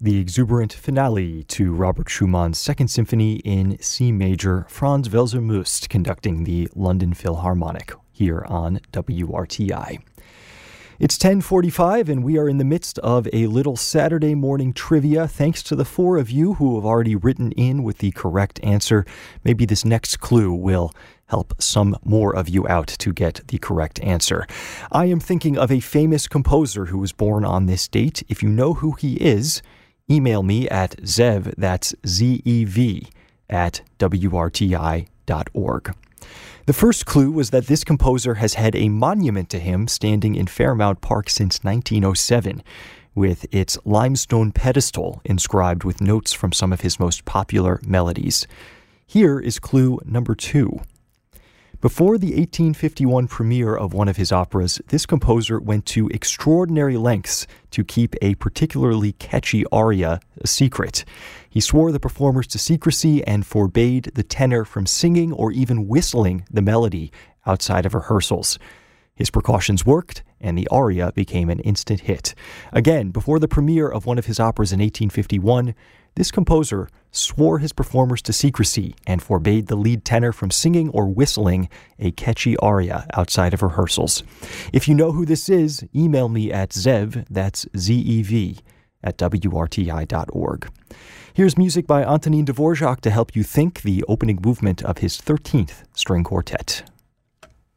The exuberant finale to Robert Schumann's Second Symphony in C major, Franz Welser-Möst conducting the London Philharmonic here on WRTI. It's 10:45 and we are in the midst of a little Saturday morning trivia. Thanks to the four of you who have already written in with the correct answer. Maybe this next clue will help some more of you out to get the correct answer. I am thinking of a famous composer who was born on this date. If you know who he is, email me at zev, that's Z-E-V, at WRTI.org. The first clue was that this composer has had a monument to him standing in Fairmount Park since 1907, with its limestone pedestal inscribed with notes from some of his most popular melodies. Here is clue number 2. Before the 1851 premiere of one of his operas, this composer went to extraordinary lengths to keep a particularly catchy aria a secret. He swore the performers to secrecy and forbade the tenor from singing or even whistling the melody outside of rehearsals. His precautions worked, and the aria became an instant hit. Again, before the premiere of one of his operas in 1851, this composer swore his performers to secrecy and forbade the lead tenor from singing or whistling a catchy aria outside of rehearsals. If you know who this is, email me at zev, that's Z-E-V, at WRTI.org. Here's music by Antonin Dvorak to help you think, the opening movement of his 13th string quartet.